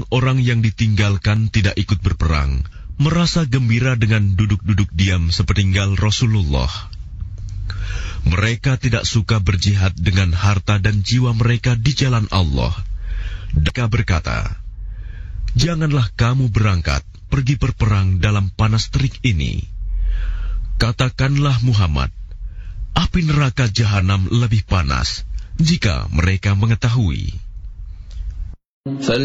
orang-orang yang ditinggalkan tidak ikut berperang merasa gembira dengan duduk-duduk diam sepeninggal Rasulullah. Mereka tidak suka berjihad dengan harta dan jiwa mereka di jalan Allah. Mereka berkata, "Janganlah kamu berangkat pergi berperang dalam panas terik ini." Katakanlah Muhammad, api neraka jahanam lebih panas jika mereka mengetahui.